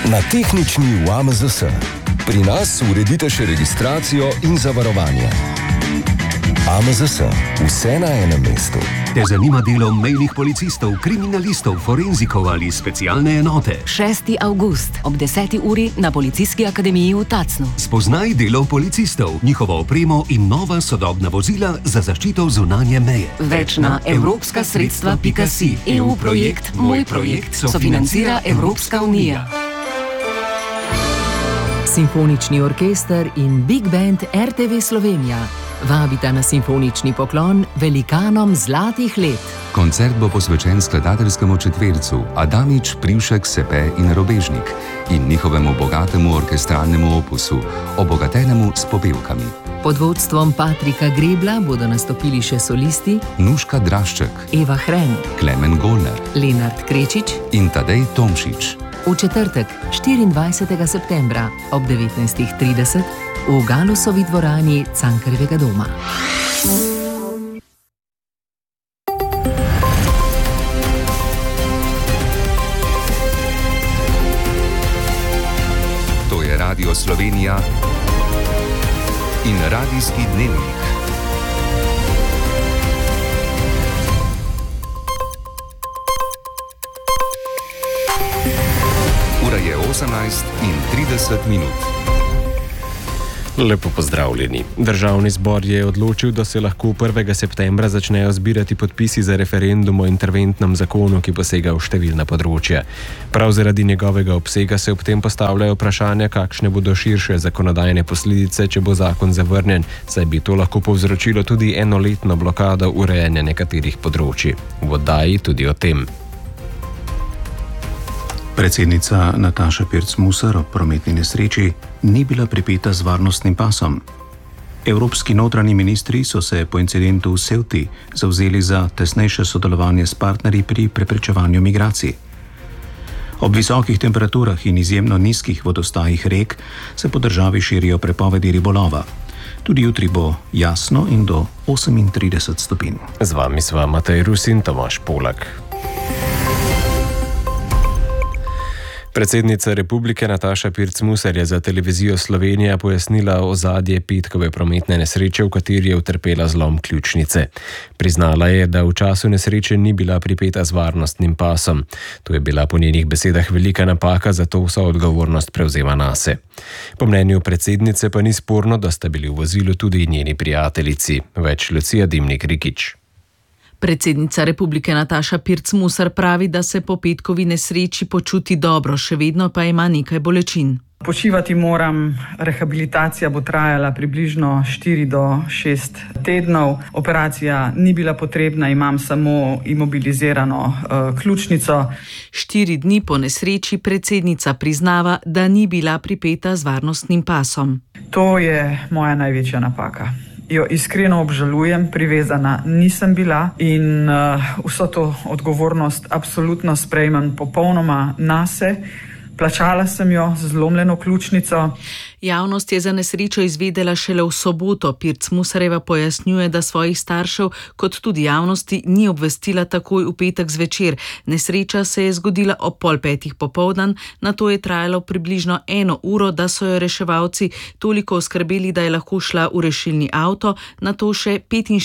Na tehnični v AMZS. Pri nas uredite še registracijo in zavarovanje. AMZS. Vse na enem mestu. Te zanima delo mejnih policistov, kriminalistov, forenzikov ali specialne enote? 6. avgust ob 10. uri na Policijski akademiji v Tacnu. Spoznaj delo policistov, njihovo opremo in nova sodobna vozila za zaščito zunanje meje. Več na evropskasredstva.si. EU projekt Moj projekt sofinancira Evropska unija. Simfonični orkester in Big Band RTV Slovenija vabita na simfonični poklon velikanom zlatih let. Koncert bo posvečen skladateljskemu četvercu Adamič, Privšek, Sepe in Robežnik in njihovemu bogatemu orkestralnemu opusu, obogatenemu s popevkami. Pod vodstvom Patrika Grebla bodo nastopili še solisti Nuška Drašček, Eva Hren, Klemen Golner, Lenart Krečič in Tadej Tomšič. V četrtek, 24. septembra ob 19.30 v Galusovi dvorani Cankarjevega doma. To je Radio Slovenija in Radijski dnevnik. Ura je 18:30. Lepo pozdravljeni. Državni zbor je odločil, da se lahko 1. septembra začnejo zbirati podpisi za referendum o interventnem zakonu, ki posega v številna področja. Prav zaradi njegovega obsega se ob tem postavljajo vprašanja, kakšne bodo širše zakonodajne posledice, če bo zakon zavrnjen, saj bi to lahko povzročilo tudi enoletno blokado urejanja nekaterih področij. V oddaji tudi o tem. Predsednica Nataša Pirc Musar ob prometni nesreči ni bila pripeta z varnostnim pasom. Evropski notranji ministri so se po incidentu v Ceuti zavzeli za tesnejše sodelovanje s partnerji pri preprečevanju migracij. Ob visokih temperaturah in izjemno nizkih vodostajih rek se po državi širijo prepovedi ribolova. Tudi jutri bo jasno in do 38 stopinj. Z vami sva Matej Rus in Tomaž Polak. Predsednica republike Nataša Pirc Musar je za televizijo Slovenija pojasnila ozadje petkove prometne nesreče, v kateri je utrpela zlom ključnice. Priznala je, da v času nesreče ni bila pripeta z varnostnim pasom. To je bila po njenih besedah velika napaka, zato vso odgovornost prevzema nase. Po mnenju predsednice pa ni sporno, da sta bili v vozilu tudi njeni prijateljici. Več Lucija Dimnik Rikič. Predsednica republike Nataša Pirc Musar pravi, da se po petkovi nesreči počuti dobro, še vedno pa ima nekaj bolečin. Počivati moram, rehabilitacija bo trajala približno 4 do 6 tednov. Operacija ni bila potrebna, imam samo imobilizirano ključnico. 4 dni po nesreči predsednica priznava, da ni bila pripeta z varnostnim pasom. To je moja največja napaka. Jo iskreno obžalujem, privezana nisem bila in vso to odgovornost absolutno sprejmem popolnoma nase. Plačala sem jo z zlomljeno ključnico. Javnost je za nesrečo izvedela šele v soboto. Pirc Musarjeva pojasnjuje, da svojih staršev, kot tudi javnosti, ni obvestila takoj v petek zvečer. Nesreča se je zgodila ob 4:30 popoldan, nato je trajalo približno 1 uro, da so jo reševalci toliko oskrbeli, da je lahko šla v rešilni avto, nato še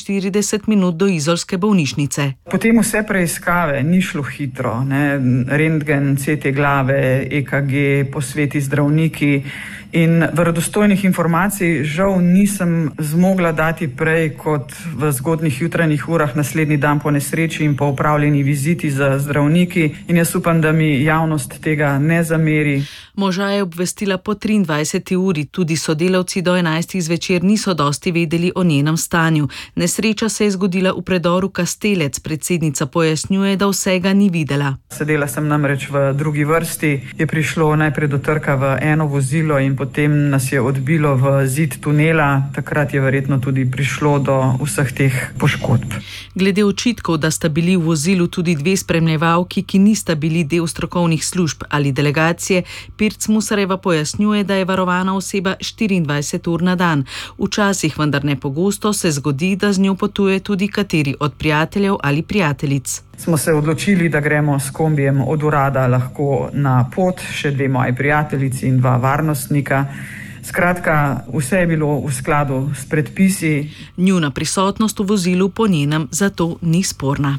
45 minut do izolske bolnišnice. Potem vse preiskave ni šlo hitro, ne? Rentgen, CT glave, EKG, posveti zdravniki. In verodostojnih informacij žal nisem zmogla dati prej kot v zgodnjih jutranjih urah naslednji dan po nesreči in po opravljeni viziti z zdravniki. In jaz upam, da mi javnost tega ne zameri. Moža je obvestila po 23. uri, tudi sodelavci do 11. zvečer niso dosti vedeli o njenem stanju. Nesreča se je zgodila v predoru Kastelec, predsednica pojasnjuje, da vsega ni videla. Sedela sem namreč v drugi vrsti, je prišlo najprej do trka v eno vozilo in potem nas je odbilo v zid tunela, takrat je verjetno tudi prišlo do vseh teh poškodb. Glede očitkov, da sta bili v vozilu tudi 2 spremljevalki, ki nista bili del strokovnih služb ali delegacije, Pirc Musarjeva pojasnjuje, da je varovana oseba 24 ur na dan. Včasih, vendar ne pogosto, se zgodi, da z njo potuje tudi kateri od prijateljev ali prijateljic. Smo se odločili, da gremo s kombijem od urada lahko na pot, še 2 moji prijateljici in 2 varnostnika. Skratka, vse je bilo v skladu s predpisi. Njuna prisotnost v vozilu po njenem zato ni sporna.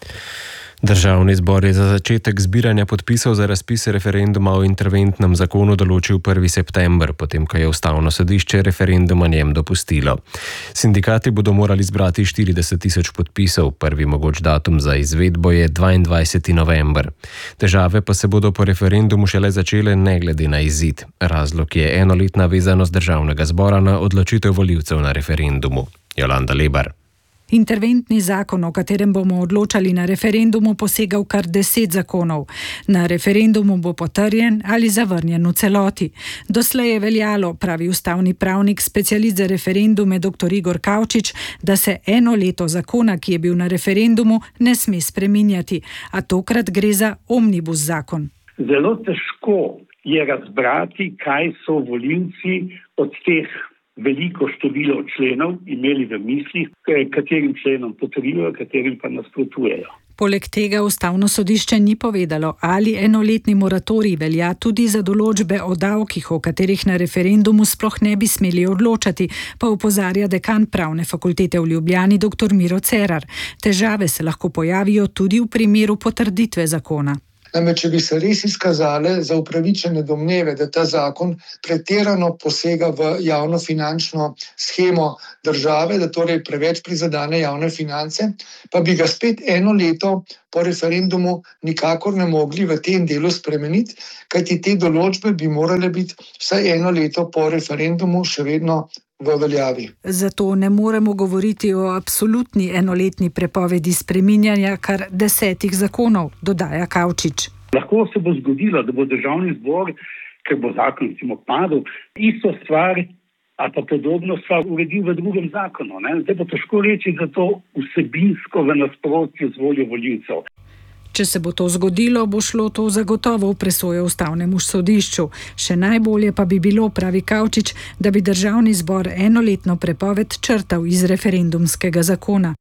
Državni zbor je za začetek zbiranja podpisov za razpis referenduma o interventnem zakonu določil 1. september, potem ko je Ustavno sodišče referendum o njem dopustilo. Sindikati bodo morali zbrati 40 000 podpisov, prvi mogoč datum za izvedbo je 22. november. Težave pa se bodo po referendumu šele začele ne glede na izid. Razlog je enoletna vezanost državnega zbora na odločitev volivcev na referendumu. Jolanda Lebar. Interventni zakon, o katerem bomo odločali na referendumu, posega v kar 10 zakonov. Na referendumu bo potrjen ali zavrnjen v celoti. Doslej je veljalo, pravi ustavni pravnik, specialist za referendume dr. Igor Kavčič, da se eno leto zakona, ki je bil na referendumu, ne sme spreminjati, a tokrat gre za omnibus zakon. Zelo težko je razbrati, kaj so volivci od teh veliko število členov imeli v mislih, katerim členom potrjujejo, katerim pa nasprotujejo. Poleg tega Ustavno sodišče ni povedalo, ali enoletni moratorij velja tudi za določbe o davkih, o katerih na referendumu sploh ne bi smeli odločati, pa opozarja dekan Pravne fakultete v Ljubljani dr. Miro Cerar. Težave se lahko pojavijo tudi v primeru potrditve zakona. Namreč, če bi se res izkazale za upravičene domneve, da ta zakon pretirano posega v javnofinančno shemo države, da torej preveč prizadene javne finance, pa bi ga spet eno leto po referendumu nikakor ne mogli v tem delu spremeniti, kajti te določbe bi morale biti vsaj eno leto po referendumu še vedno v veljavi. Zato ne moremo govoriti o absolutni enoletni prepovedi spreminjanja kar 10 zakonov, dodaja Kavčič. Lahko se bo zgodilo, da bo državni zbor, ker bo zakon recimo padel, isto stvar ali pa podobno stvar uredil v drugem zakonu. Zdaj bo težko reči, da to vsebinsko v nasprotju z voljo volivcev. Če se bo to zgodilo, bo šlo to zagotovo v presojo Ustavnemu sodišču. Še najbolje pa bi bilo, pravi Kavčič, da bi državni zbor enoletno prepoved črtal iz referendumskega zakona.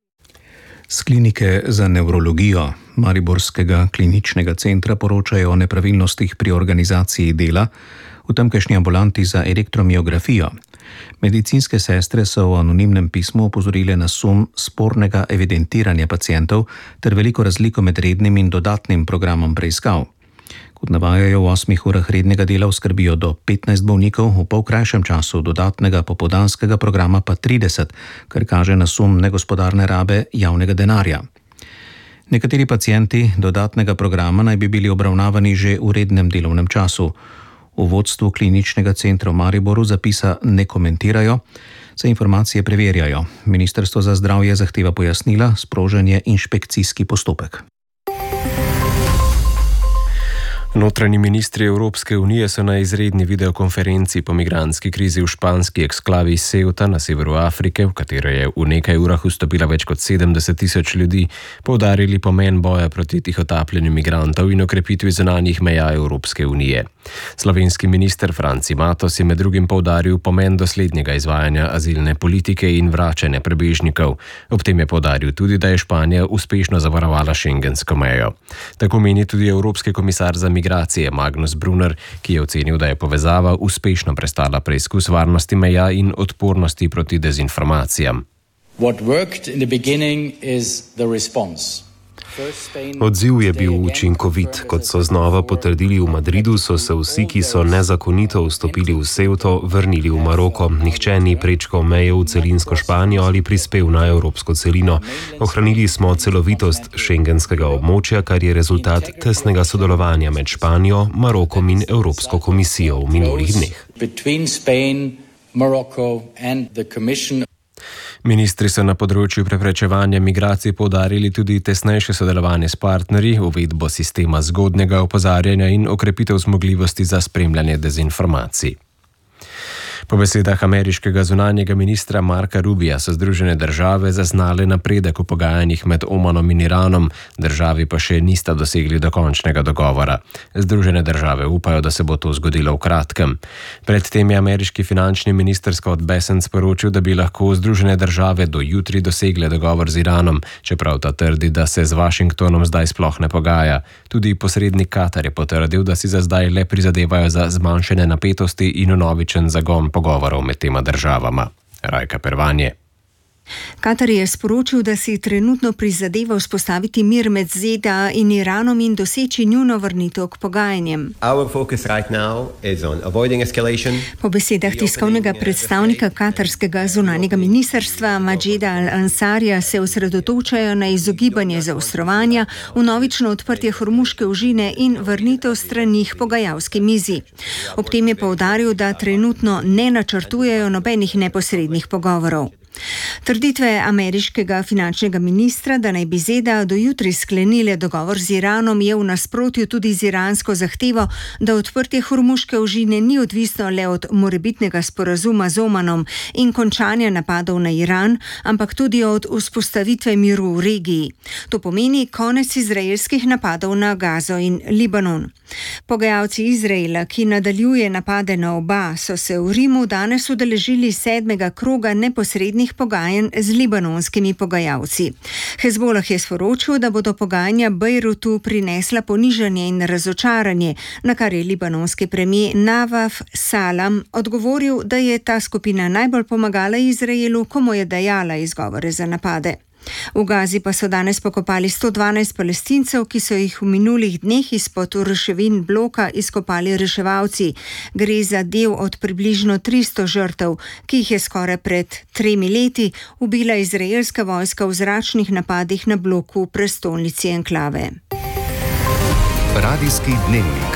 Z klinike za nevrologijo Mariborskega kliničnega centra poročajo o nepravilnostih pri organizaciji dela v tamkajšnji ambulanti za elektromiografijo. Medicinske sestre so v anonimnem pismu opozorile na sum spornega evidentiranja pacientov ter veliko razliko med rednim in dodatnim programom preiskav. Kot navajajo, v 8 urah rednega dela oskrbijo do 15 bolnikov, v pol krajšem času dodatnega popoldanskega programa pa 30, kar kaže na sum negospodarne rabe javnega denarja. Nekateri pacienti dodatnega programa naj bi bili obravnavani že v rednem delovnem času. V vodstvu kliničnega centra v Mariboru zapisa ne komentirajo, se informacije preverjajo. Ministrstvo za zdravje zahteva pojasnila, sprožen je inšpekcijski postopek. Notranji ministri Evropske unije so na izredni videokonferenci po migrantski krizi v španski eksklavi Ceuta na severu Afrike, v katero je v nekaj urah vstopila več kot 70 000 ljudi, poudarili pomen boja proti tihotapljenju migrantov in okrepitvi zunanjih meja Evropske unije. Slovenski minister Franci Matos je med drugim poudaril pomen doslednjega izvajanja azilne politike in vračanja prebežnikov. Ob tem je poudaril tudi, da je Španija uspešno zavarovala šengensko mejo. Tako meni tudi Evropski komisar za migracije Magnus Brunner, ki je ocenil, da je povezava uspešno prestala preizkus varnosti meja in odpornosti proti dezinformacijam. Odziv je bil učinkovit. Kot so znova potrdili v Madridu, so se vsi, ki so nezakonito vstopili v Ceuto, vrnili v Maroko. Nihče ni prečkal meje v celinsko Španijo ali prispel na evropsko celino. Ohranili smo celovitost šengenskega območja, kar je rezultat tesnega sodelovanja med Španijo, Marokom in Evropsko komisijo v minulih dneh. Ministri so na področju preprečevanja migracij poudarili tudi tesnejše sodelovanje s partnerji, uvedbo sistema zgodnjega opozarjanja in okrepitev zmogljivosti za spremljanje dezinformacij. Po besedah ameriškega zunanjega ministra Marka Rubija so Združene države zaznale napredek v pogajanjih med Omanom in Iranom, državi pa še nista dosegli dokončnega dogovora. Združene države upajo, da se bo to zgodilo v kratkem. Predtem je ameriški finančni minister Scott Bessent sporočil, da bi lahko Združene države do jutri dosegle dogovor z Iranom, čeprav ta trdi, da se z Washingtonom zdaj sploh ne pogaja. Tudi posrednik Katar je potrdil, da si za zdaj le prizadevajo za zmanjšanje napetosti in vnovičen zagon pogovorov med tema državama. Rajka Pervanje. Katar je sporočil, da si trenutno prizadeva vzpostaviti mir med ZDA in Iranom in doseči njuno vrnitev k pogajanjem. Po besedah tiskovnega predstavnika katarskega zunanjega ministrstva Majeda Al-Ansarija se osredotočajo na izogibanje zaostrovanja, vnovično odprtje Hormuške ožine in vrnitev strani k pogajalski mizi. Ob tem je poudaril, da trenutno ne načrtujejo nobenih neposrednih pogovorov. Trditve ameriškega finančnega ministra, da naj bi ZDA do jutri sklenile dogovor z Iranom, je v nasprotju tudi z iransko zahtevo, da odprtje Hormuške ožine ni odvisno le od morebitnega sporazuma z Omanom in končanja napadov na Iran, ampak tudi od vzpostavitve miru v regiji. To pomeni konec izraelskih napadov na Gazo in Libanon. Pogajalci Izraela, ki nadaljuje napade na oba, so se v Rimu danes udeležili 7. kroga neposrednih pogajanj z libanonskimi pogajalci. Hezbolah je sporočil, da bodo pogajanja Bejrutu prinesla ponižanje in razočaranje, na kar je libanonski premijer Nawaf Salam odgovoril, da je ta skupina najbolj pomagala Izraelu, ko mu je dajala izgovore za napade. V Gazi pa so danes pokopali 112 Palestincev, ki so jih v minulih dneh izpod ruševin bloka izkopali reševalci. Gre za del od približno 300 žrtev, ki jih je skoraj pred 3 leti ubila izraelska vojska v zračnih napadih na bloku v prestolnici enklave. Radijski dnevnik.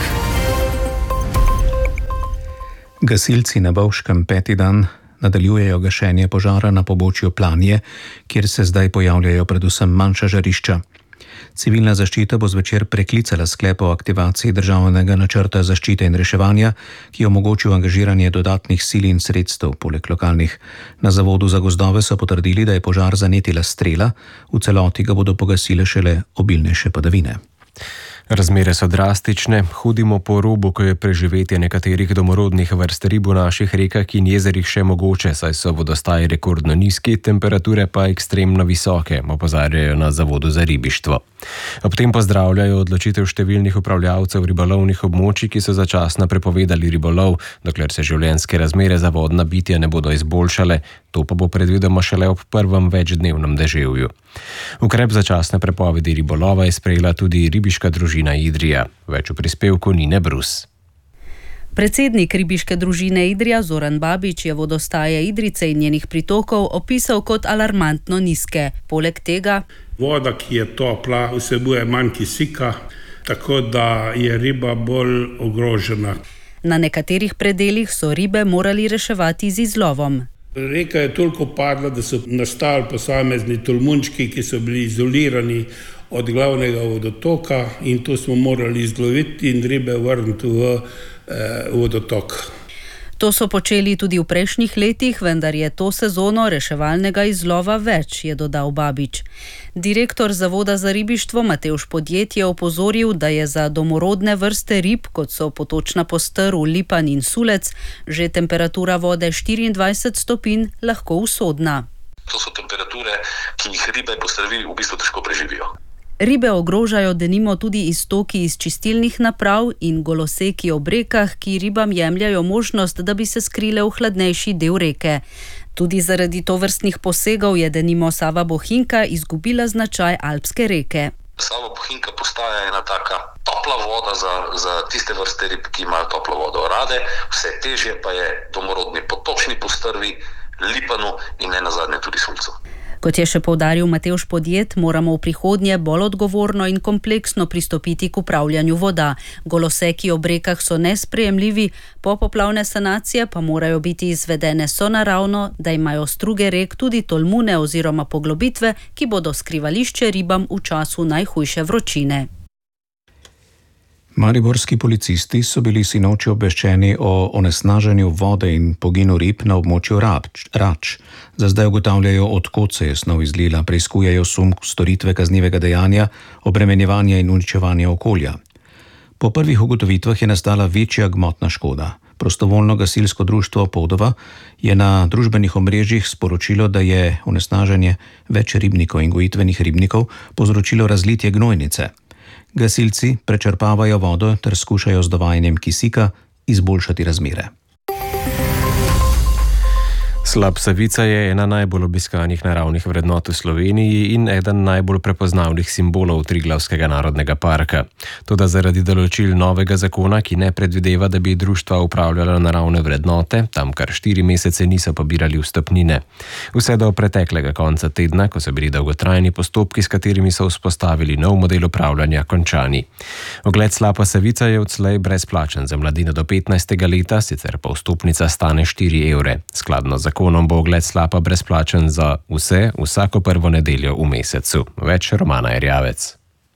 Gasilci na Bovškem 5. dan nadaljujejo gašenje požara na pobočju Planje, kjer se zdaj pojavljajo predvsem manjša žarišča. Civilna zaščita bo zvečer preklicala sklep o aktivaciji državnega načrta zaščite in reševanja, ki je omogočil angažiranje dodatnih sil in sredstev poleg lokalnih. Na Zavodu za gozdove so potrdili, da je požar zanetila strela, v celoti ga bodo pogasile šele obilnejše padavine. Razmere so drastične, hudimo po robu, ko je preživetje nekaterih domorodnih vrst rib v naših rekah in jezerih še mogoče, saj so vodostaji rekordno nizki, temperature pa ekstremno visoke, opozarjajo na Zavodu za ribištvo. Ob tem pozdravljajo odločitev številnih upravljavcev ribolovnih območij, ki so začasno prepovedali ribolov, dokler se življenjske razmere za vodna bitja ne bodo izboljšale, to pa bo predvidoma šele ob prvem večdnevnem deževju. Ukrep začasne prepovedi ribolova je sprejela tudi ribiška družina Idrija. Več v prispevku Nine Brus. Predsednik ribiške družine Idrija Zoran Babič je vodostaje Idrice in njenih pritokov opisal kot alarmantno nizke. Poleg tega voda, ki je topla, vsebuje manj kisika, tako da je riba bolj ogrožena. Na nekaterih predelih so ribe morali reševati z izlovom. Reka je toliko padla, da so nastali posamezni tolmunčki, ki so bili izolirani od glavnega vodotoka in to smo morali izloviti in ribe vrniti v vodotok. To so počeli tudi v prejšnjih letih, vendar je to sezono reševalnega izlova več, je dodal Babič. Direktor Zavoda za ribištvo Matevž Podjet je opozoril, da je za domorodne vrste rib, kot so potočna postrv, lipan in sulec, že temperatura vode 24 stopinj lahko usodna. To so temperature, ki jih ribe postrvi v bistvu težko preživijo. Ribe ogrožajo denimo tudi iztoki iz čistilnih naprav in goloseki ob rekah, ki ribam jemljajo možnost, da bi se skrile v hladnejši del reke. Tudi zaradi tovrstnih posegov je denimo Sava Bohinjka izgubila značaj alpske reke. Sava Bohinjka postaja ena taka topla voda za tiste vrste rib, ki imajo toplo vodo rade, vse težje pa je domorodni potočni postrvi, lipanu in nenazadnje tudi sulcu. Kot je še poudaril Matevž Podjet, moramo v prihodnje bolj odgovorno in kompleksno pristopiti k upravljanju voda. Goloseki ob rekah so nesprejemljivi, popoplavne sanacije pa morajo biti izvedene sonaravno, da imajo struge rek tudi tolmune oziroma poglobitve, ki bodo skrivališče ribam v času najhujše vročine. Mariborski policisti so bili sinoči obveščeni o onesnaženju vode in poginu rib na območju Rač. Za zdaj ugotavljajo, odkot se je snov izlila, preiskujejo sum storitve kaznivega dejanja, obremenjevanja in uničevanja okolja. Po prvih ugotovitvah je nastala večja gmotna škoda. Prostovoljno gasilsko društvo Podova je na družbenih omrežjih sporočilo, da je onesnaženje več ribnikov in gojitvenih ribnikov povzročilo razlitje gnojnice. Gasilci prečrpavajo vodo ter skušajo z dovajanjem kisika izboljšati razmere. Slap Savica je ena najbolj obiskanih naravnih vrednot v Sloveniji in eden najbolj prepoznavnih simbolov Triglavskega narodnega parka. Toda zaradi določil novega zakona, ki ne predvideva, da bi društva upravljala naravne vrednote, tam kar 4 mesece niso pobirali vstopnine. Vse do preteklega konca tedna, ko so bili dolgotrajni postopki, s katerimi so vzpostavili nov model upravljanja, končani. Ogled Slapa Savica je odslej brezplačen za mladino do 15. leta, sicer pa vstopnica stane 4 evre. Skladno z zakonom bo ogled slapa brezplačen za vse, vsako prvo nedeljo v mesecu. Več Romana Erjavec.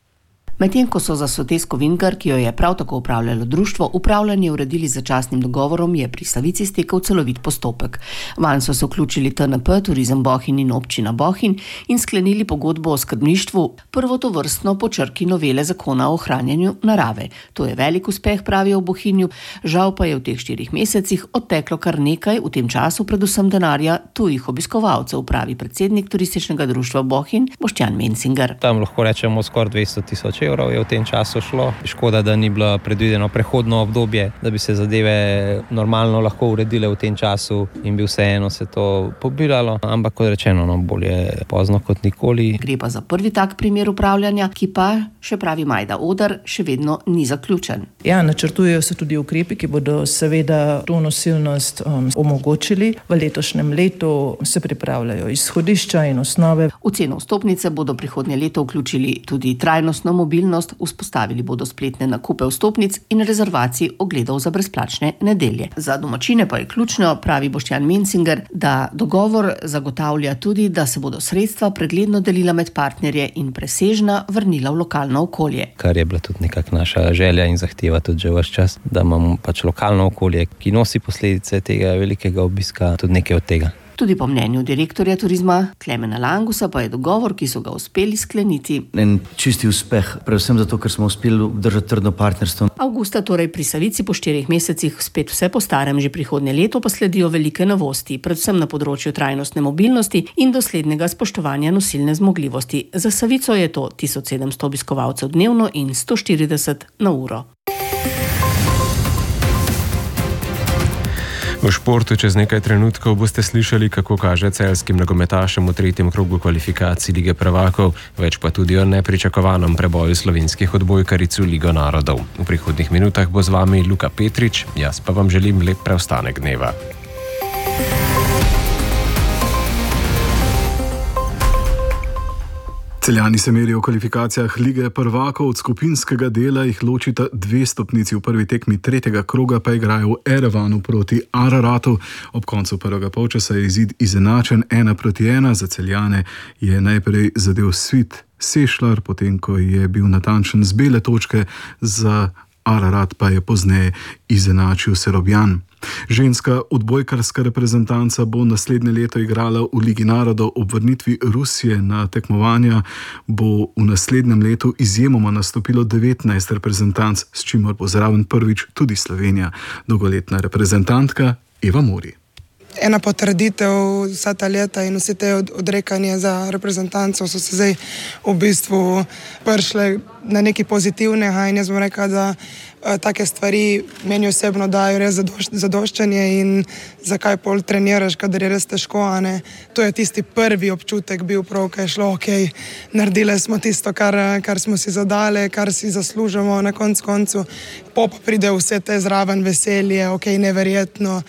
Medtem ko so za Sotesko Vingar, ki jo je prav tako upravljalo društvo, upravljanje uredili z začasnim dogovorom, je pri Savici stekel celovit postopek. Vanj so se vključili TNP, Turizem Bohinj in občina Bohinj in sklenili pogodbo o skrbništvu, prvo tovrstno po črki novele zakona o ohranjanju narave. To je velik uspeh, pravijo v Bohinju, žal pa je v teh 4 mesecih odteklo kar nekaj, v tem času predvsem denarja tujih obiskovalcev, pravi predsednik turističnega društva Bohinj Boštjan Mencinger. Tam lahko rečemo skoraj 200,000 evrov je v tem času šlo. Škoda, da ni bilo predvideno prehodno obdobje, da bi se zadeve normalno lahko uredile v tem času in bi vseeno se to pobiralo, ampak kot rečeno, bolje pozno kot nikoli. Gre pa za prvi tak primer upravljanja, ki pa, še pravi Majda Odar, še vedno ni zaključen. Ja, načrtujejo se tudi ukrepi, ki bodo seveda to nosilnost omogočili. V letošnjem letu se pripravljajo izhodišča in osnove. V ceno vstopnice bodo prihodnje leto vključili tudi trajnostno mobilnost, vzpostavili bodo spletne nakupe vstopnic in rezervacij ogledov za brezplačne nedelje. Za domačine pa je ključno, pravi Boštjan Mencinger, da dogovor zagotavlja tudi, da se bodo sredstva pregledno delila med partnerje in presežna vrnila v lokalno okolje. Kar je bila tudi nekak naša želja in zahteva tudi že ves čas, da imamo pač lokalno okolje, ki nosi posledice tega velikega obiska, tudi nekaj od tega. Tudi po mnenju direktorja turizma Klemena Langusa pa je dogovor, ki so ga uspeli skleniti, en čisti uspeh, predvsem zato, ker smo uspeli držati trdno partnerstvo. Avgusta torej pri Savici po 4 mesecih spet vse po starem, že prihodnje leto pa sledijo velike novosti, predvsem na področju trajnostne mobilnosti in doslednega spoštovanja nosilne zmogljivosti. Za Savico je to 1700 obiskovalcev dnevno in 140 na uro. V športu čez nekaj trenutkov boste slišali, kako kaže celjskim nogometašem v 3. krogu kvalifikacij Lige prvakov, več pa tudi o nepričakovanem preboju slovenskih odbojkaric v Ligo narodov. V prihodnjih minutah bo z vami Luka Petrič, jaz pa vam želim lep preostanek dneva. Celjani se merijo v kvalifikacijah Lige prvakov, od skupinskega dela jih ločita 2 stopnici, v prvi tekmi 3. kroga pa igrajo v Erevanu proti Araratu. Ob koncu prvega polčasa je izid izenačen 1-1, za Celjane je najprej zadel Svit Sešlar, potem ko je bil natančen z bele točke, za Ararat pa je pozneje izenačil Serobjan. Ženska odbojkarska reprezentanca bo naslednje leto igrala v Ligi narodov. Ob vrnitvi Rusije na tekmovanja bo v naslednjem letu izjemoma nastopilo 19 reprezentanc, s čimer bo zraven prvič tudi Slovenija. Dolgoletna reprezentantka Eva Muri. Ena potrditev vsa ta leta in vse te odrekanje za reprezentanco so se zdaj v bistvu prišle na nekaj pozitivnega in jaz bom rekla, da take stvari meni osebno dajo res zadoščanje in zakaj pol treniraš, kadar je res težko, a ne. To je tisti prvi občutek bil prav, kaj je šlo, okej, naredili smo tisto, kar smo si zadali, kar si zaslužimo na koncu. Pa pride vse te zraven veselje, okej, neverjetno.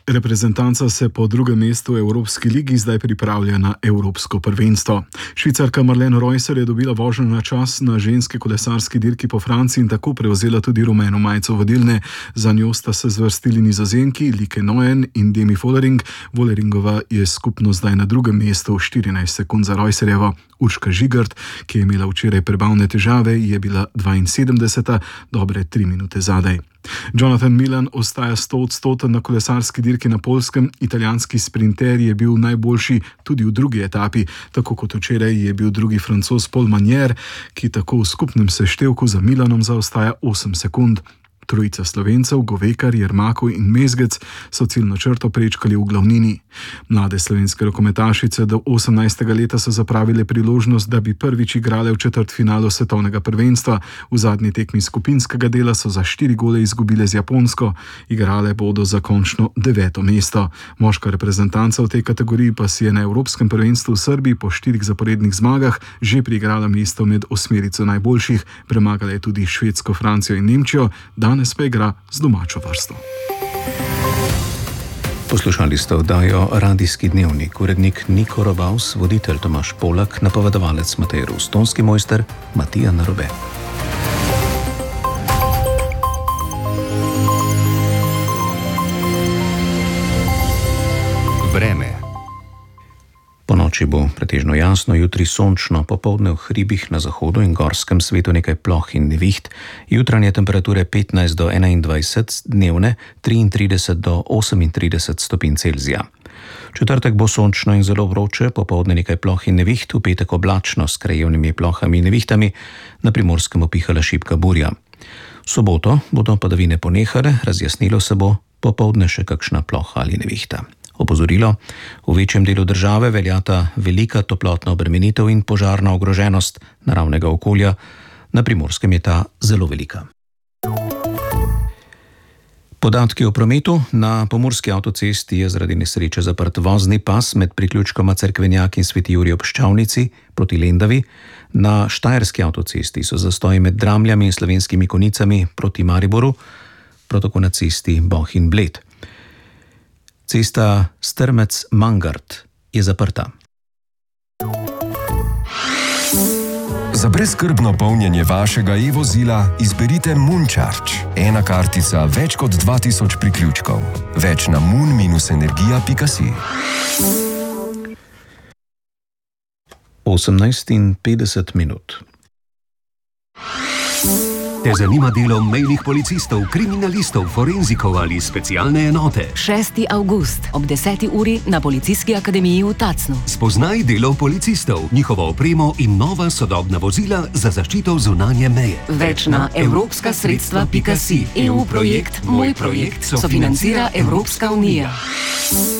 Reprezentanca se po drugem mestu v Evropski ligi zdaj pripravlja na Evropsko prvenstvo. Švicarka Marlene Reusser je dobila vožnjo na čas na ženski kolesarski dirki po Franciji in tako prevzela tudi rumeno majico vodilne. Za njo sta se zvrstili Nizozemki Lieke Noyen in Demi Vollering. Volleringova je skupno zdaj na drugem mestu, 14 sekund za Reusserjevo. Urška Žigart, ki je imela včeraj prebavne težave, je bila 72, dobre 3 minute zadaj. Jonathan Milan ostaja 100% na kolesarski dirki na Poljskem. Italijanski sprinter je bil najboljši tudi v drugi etapi, tako kot včeraj je bil drugi Francoz Paul Manier, ki tako v skupnem seštevku za Milanom zaostaja 8 sekund. Trojica Slovencev, Govekar, Jermakov in Mezgec so ciljno črto prečkali v glavnini. Mlade slovenske rokometašice do 18. leta so zapravile priložnost, da bi prvič igrale v četrtfinalu svetovnega prvenstva. V zadnji tekmi skupinskega dela so za 4 gole izgubile z Japonsko. Igrale bodo za končno 9. mesto. Moška reprezentanca v tej kategoriji pa si je na Evropskem prvenstvu v Srbiji po 4 zaporednih zmagah že priigrala mesto med 8 najboljših. Premagala je tudi Švedsko, Francijo in Nemčijo. Danes pa igra z domačo vrsto. Poslušali ste oddajo Radijski dnevnik, urednik Niko Robaus, voditelj Tomaž Polak, napovedovalec Matej Rus, tonski mojster Matija Narobe. Vreme. Po noči bo pretežno jasno, jutri sončno, popoldne v hribih na zahodu in gorskem svetu nekaj ploh in neviht, jutranje temperature 15 do 21, dnevne 33 do 38 stopinj Celzija. Četrtek bo sončno in zelo vroče, popoldne nekaj ploh in neviht, v petek oblačno s krajevnimi plohami in nevihtami, na Primorskem pihala šibka burja. V soboto bodo padavine ponehale, razjasnilo se bo, popoldne še kakšna ploha ali nevihta. Opozorilo, v večjem delu države veljata velika toplotna obremenitev in požarna ogroženost naravnega okolja, na Primorskem je ta zelo velika. Podatki o prometu. Na pomurski avtocesti je zaradi nesreče zaprt vozni pas med priključkoma Cerkvenjak in Sveti Jurij ob Ščavnici proti Lendavi. Na štajerski avtocesti so zastoji med Dramljami in Slovenskimi Konicami proti Mariboru, prav tako na cesti Bohinj-Bled. Cesta Strmec-Mangart je zaprta. Za brezskrbno polnjenje vašega e-vozila izberite Moon-Charge. Ena kartica, več kot 2000 priključkov. Več na moon-energija.si. 18:50. Te zanima delo mejnih policistov, kriminalistov, forenzikov ali specialne enote? 6. avgust ob 10. uri na Policijski akademiji v Tacnu. Spoznaj delo policistov, njihovo opremo in nova sodobna vozila za zaščito zunanje meje. Več na evropskasredstva.si. EU projekt Moj projekt sofinancira Evropska unija.